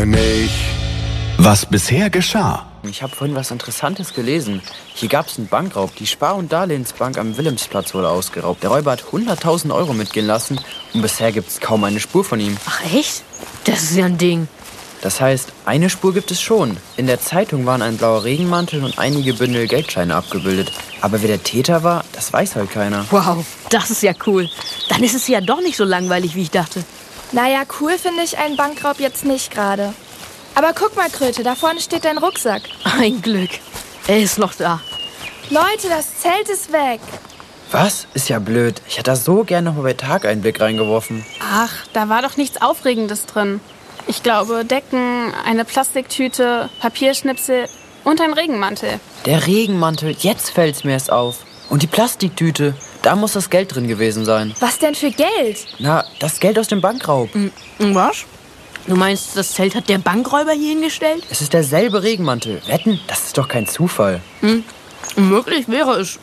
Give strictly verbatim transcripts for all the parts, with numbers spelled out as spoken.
König. Was bisher geschah. Ich habe vorhin was Interessantes gelesen. Hier gab es einen Bankraub. Die Spar- und Darlehensbank am Wilhelmsplatz wurde ausgeraubt. Der Räuber hat hunderttausend Euro mitgehen lassen und bisher gibt es kaum eine Spur von ihm. Ach echt? Das ist ja ein Ding. Das heißt, eine Spur gibt es schon. In der Zeitung waren ein blauer Regenmantel und einige Bündel Geldscheine abgebildet. Aber wer der Täter war, das weiß halt keiner. Wow, das ist ja cool. Dann ist es ja doch nicht so langweilig, wie ich dachte. Naja, cool finde ich einen Bankraub jetzt nicht gerade. Aber guck mal, Kröte, da vorne steht dein Rucksack. Ein Glück. Er ist noch da. Leute, das Zelt ist weg. Was? Ist ja blöd. Ich hätte da so gerne noch mal bei Tag einen Blick reingeworfen. Ach, da war doch nichts Aufregendes drin. Ich glaube, Decken, eine Plastiktüte, Papierschnipsel und ein Regenmantel. Der Regenmantel, jetzt fällt's mir erst auf. Und die Plastiktüte, da muss das Geld drin gewesen sein. Was denn für Geld? Na, das Geld aus dem Bankraub. Was? Du meinst, das Zelt hat der Bankräuber hier hingestellt? Es ist derselbe Regenmantel. Wetten, das ist doch kein Zufall. Hm. Möglich wäre es.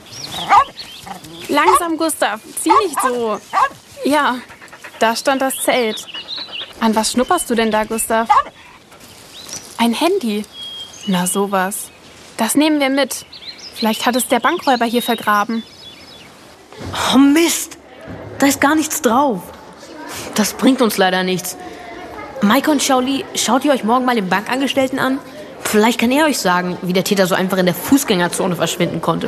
Langsam, Gustav, zieh nicht so. Ja, da stand das Zelt. An was schnupperst du denn da, Gustav? Ein Handy. Na sowas. Das nehmen wir mit. Vielleicht hat es der Bankräuber hier vergraben. Oh Mist, da ist gar nichts drauf. Das bringt uns leider nichts. Maike und Shaoli, schaut ihr euch morgen mal den Bankangestellten an? Vielleicht kann er euch sagen, wie der Täter so einfach in der Fußgängerzone verschwinden konnte.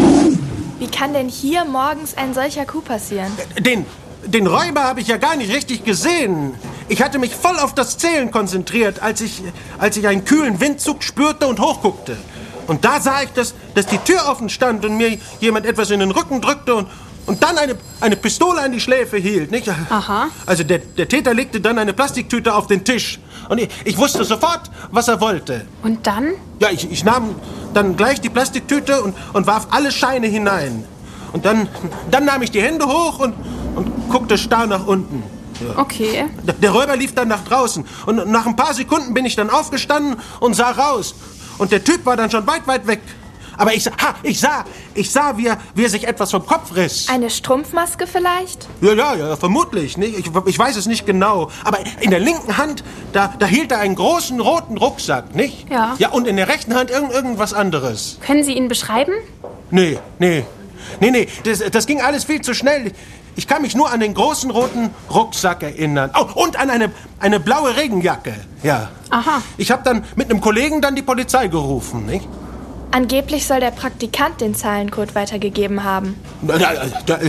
Wie kann denn hier morgens ein solcher Coup passieren? Den, den Räuber habe ich ja gar nicht richtig gesehen. Ich hatte mich voll auf das Zählen konzentriert, als ich, als ich einen kühlen Windzug spürte und hochguckte. Und da sah ich, dass, dass die Tür offen stand und mir jemand etwas in den Rücken drückte und, und dann eine, eine Pistole an die Schläfe hielt. Nicht? Aha. Also der, der Täter legte dann eine Plastiktüte auf den Tisch. Und ich, ich wusste sofort, was er wollte. Und dann? Ja, ich, ich nahm dann gleich die Plastiktüte und, und warf alle Scheine hinein. Und dann, dann nahm ich die Hände hoch und, und guckte starr nach unten. Ja. Okay. Der, der Räuber lief dann nach draußen. Und nach ein paar Sekunden bin ich dann aufgestanden und sah raus. Und der Typ war dann schon weit, weit weg. Aber ich, ha, ich sah, ich sah, wie er, wie er sich etwas vom Kopf riss. Eine Strumpfmaske vielleicht? Ja, ja, ja, vermutlich. Nicht? Ich, ich weiß es nicht genau. Aber in der linken Hand, da, da hielt er einen großen roten Rucksack, nicht? Ja. Ja, und in der rechten Hand irgend, irgendwas anderes. Können Sie ihn beschreiben? Nee, nee. Nee, nee, das, das ging alles viel zu schnell. Ich kann mich nur an den großen roten Rucksack erinnern. Oh, und an eine, eine blaue Regenjacke. Ja. Aha. Ich habe dann mit einem Kollegen dann die Polizei gerufen, nicht? Angeblich soll der Praktikant den Zahlencode weitergegeben haben. Da, da, da,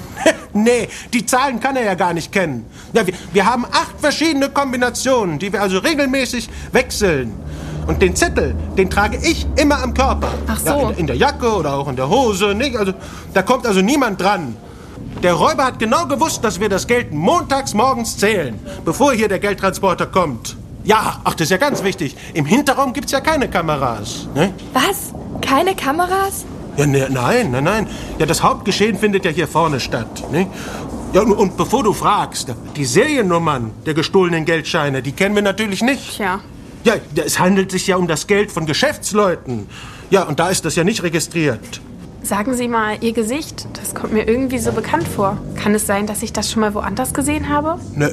nee, die Zahlen kann er ja gar nicht kennen. Ja, wir, wir haben acht verschiedene Kombinationen, die wir also regelmäßig wechseln. Und den Zettel, den trage ich immer am Körper. Ach so. Ja, in, in der Jacke oder auch in der Hose, nicht? Also, da kommt also niemand dran. Der Räuber hat genau gewusst, dass wir das Geld montags morgens zählen, bevor hier der Geldtransporter kommt. Ja, ach, das ist ja ganz wichtig. Im Hinterraum gibt's ja keine Kameras. Ne? Was? Keine Kameras? Ja, ne, nein, nein, nein. Ja, das Hauptgeschehen findet ja hier vorne statt. Ne? Ja, und, und bevor du fragst, die Seriennummern der gestohlenen Geldscheine, die kennen wir natürlich nicht. Tja. Ja, es handelt sich ja um das Geld von Geschäftsleuten. Ja, und da ist das ja nicht registriert. Sagen Sie mal, Ihr Gesicht, das kommt mir irgendwie so bekannt vor. Kann es sein, dass ich das schon mal woanders gesehen habe? Ne,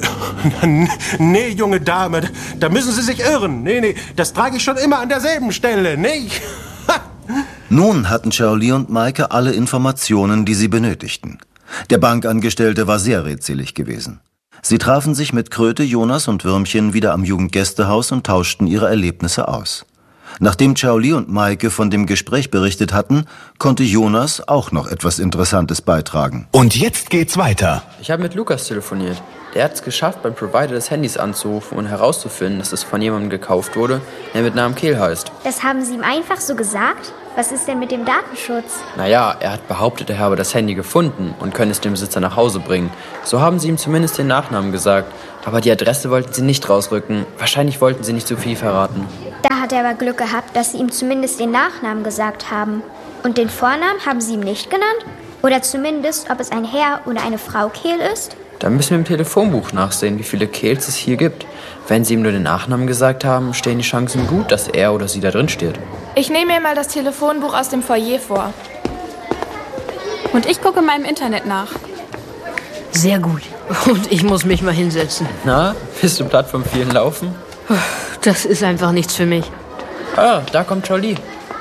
nee, junge Dame, da müssen Sie sich irren. Nee, nee, das trage ich schon immer an derselben Stelle, nicht? Nun hatten Shaoli und Maike alle Informationen, die sie benötigten. Der Bankangestellte war sehr redselig gewesen. Sie trafen sich mit Kröte, Jonas und Würmchen wieder am Jugendgästehaus und tauschten ihre Erlebnisse aus. Nachdem Shaoli und Maike von dem Gespräch berichtet hatten, konnte Jonas auch noch etwas Interessantes beitragen. Und jetzt geht's weiter. Ich habe mit Lukas telefoniert. Der hat es geschafft, beim Provider des Handys anzurufen und herauszufinden, dass es von jemandem gekauft wurde, der mit Namen Kehl heißt. Das haben Sie ihm einfach so gesagt? Was ist denn mit dem Datenschutz? Naja, er hat behauptet, er habe das Handy gefunden und könne es dem Besitzer nach Hause bringen. So haben sie ihm zumindest den Nachnamen gesagt. Aber die Adresse wollten sie nicht rausrücken. Wahrscheinlich wollten sie nicht zu viel verraten. Da hat er aber Glück gehabt, dass Sie ihm zumindest den Nachnamen gesagt haben. Und den Vornamen haben Sie ihm nicht genannt? Oder zumindest, ob es ein Herr oder eine Frau Kehl ist? Da müssen wir im Telefonbuch nachsehen, wie viele Kehls es hier gibt. Wenn sie ihm nur den Nachnamen gesagt haben, stehen die Chancen gut, dass er oder sie da drin steht. Ich nehme mir mal das Telefonbuch aus dem Foyer vor. Und ich gucke mal im Internet nach. Sehr gut. Und ich muss mich mal hinsetzen. Na, bist du platt vom vielen Laufen? Das ist einfach nichts für mich. Ah, da kommt Jolie.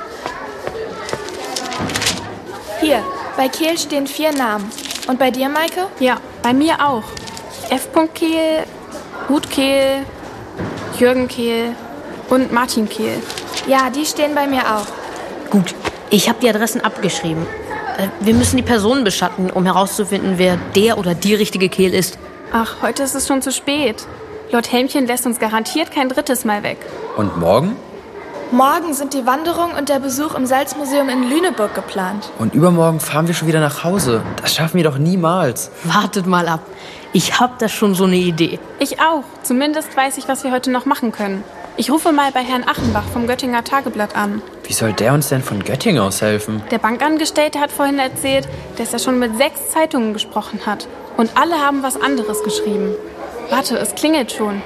Hier, bei Kehl stehen vier Namen. Und bei dir, Maike? Ja, bei mir auch. F. Kehl, Ruth Kehl, Jürgen Kehl und Martin Kehl. Ja, die stehen bei mir auch. Gut, ich habe die Adressen abgeschrieben. Äh, Wir müssen die Personen beschatten, um herauszufinden, wer der oder die richtige Kehl ist. Ach, heute ist es schon zu spät. Lord Helmchen lässt uns garantiert kein drittes Mal weg. Und morgen? Morgen sind die Wanderung und der Besuch im Salzmuseum in Lüneburg geplant. Und übermorgen fahren wir schon wieder nach Hause. Das schaffen wir doch niemals. Wartet mal ab. Ich habe da schon so eine Idee. Ich auch. Zumindest weiß ich, was wir heute noch machen können. Ich rufe mal bei Herrn Achenbach vom Göttinger Tageblatt an. Wie soll der uns denn von Göttingen aus helfen? Der Bankangestellte hat vorhin erzählt, dass er schon mit sechs Zeitungen gesprochen hat. Und alle haben was anderes geschrieben. Warte, es klingelt schon.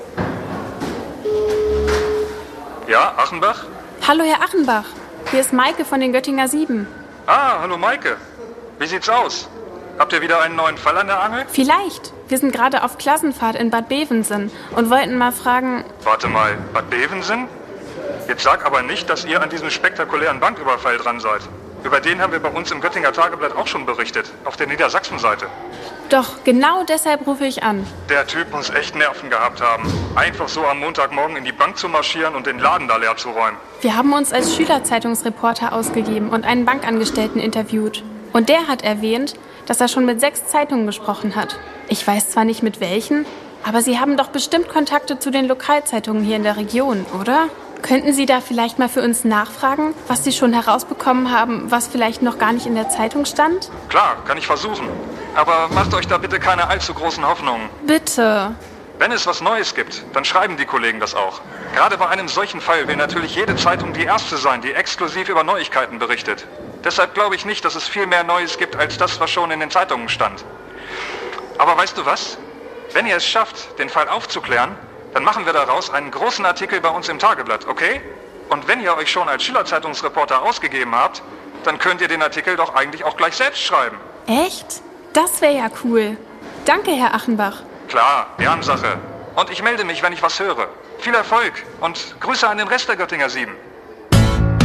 Ja, Achenbach? Hallo, Herr Achenbach. Hier ist Maike von den Göttinger Sieben. Ah, hallo Maike. Wie sieht's aus? Habt ihr wieder einen neuen Fall an der Angel? Vielleicht. Wir sind gerade auf Klassenfahrt in Bad Bevensen und wollten mal fragen... Warte mal, Bad Bevensen? Jetzt sag aber nicht, dass ihr an diesem spektakulären Banküberfall dran seid. Über den haben wir bei uns im Göttinger Tageblatt auch schon berichtet, auf der Niedersachsen-Seite. Doch, genau deshalb rufe ich an. Der Typ muss echt Nerven gehabt haben. Einfach so am Montagmorgen in die Bank zu marschieren und den Laden da leer zu räumen. Wir haben uns als Schülerzeitungsreporter ausgegeben und einen Bankangestellten interviewt. Und der hat erwähnt, dass er schon mit sechs Zeitungen gesprochen hat. Ich weiß zwar nicht mit welchen, aber Sie haben doch bestimmt Kontakte zu den Lokalzeitungen hier in der Region, oder? Könnten Sie da vielleicht mal für uns nachfragen, was Sie schon herausbekommen haben, was vielleicht noch gar nicht in der Zeitung stand? Klar, kann ich versuchen. Aber macht euch da bitte keine allzu großen Hoffnungen. Bitte. Wenn es was Neues gibt, dann schreiben die Kollegen das auch. Gerade bei einem solchen Fall will natürlich jede Zeitung die erste sein, die exklusiv über Neuigkeiten berichtet. Deshalb glaube ich nicht, dass es viel mehr Neues gibt, als das, was schon in den Zeitungen stand. Aber weißt du was? Wenn ihr es schafft, den Fall aufzuklären, dann machen wir daraus einen großen Artikel bei uns im Tageblatt, okay? Und wenn ihr euch schon als Schülerzeitungsreporter ausgegeben habt, dann könnt ihr den Artikel doch eigentlich auch gleich selbst schreiben. Echt? Das wäre ja cool. Danke, Herr Achenbach. Klar, Ehrensache. Und ich melde mich, wenn ich was höre. Viel Erfolg und Grüße an den Rest der Göttinger Sieben.